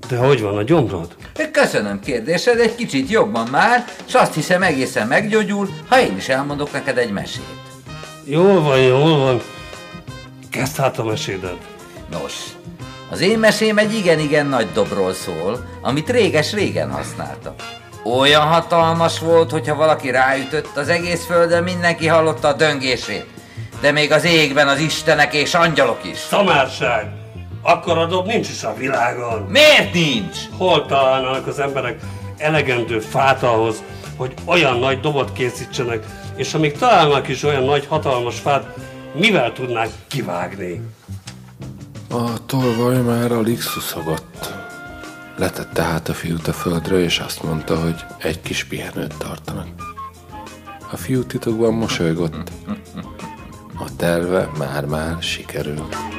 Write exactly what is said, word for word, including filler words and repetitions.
De hogy van a gyomrod? Köszönöm kérdésed, egy kicsit jobban már, s azt hiszem egészen meggyógyul, ha én is elmondok neked egy mesét. Jól van, jól van. Kezd hát a mesédet. Nos, az én mesém egy igen-igen nagy dobról szól, amit réges-régen használtak. Olyan hatalmas volt, hogyha valaki ráütött, az egész földön mindenki hallotta a döngését. De még az égben az istenek és angyalok is. Szamárság! Akkora dob nincs is a világon. Miért nincs? Hol találnának az emberek elegendő fát ahhoz, hogy olyan nagy dobot készítsenek, és amíg találnak is olyan nagy hatalmas fát, mivel tudnák kivágni? A tolvaj már alig szuszogott. Letette hát a fiút a földre, és azt mondta, hogy egy kis pihenőt tartanak. A fiú titokban mosolygott. A terve már-már sikerült.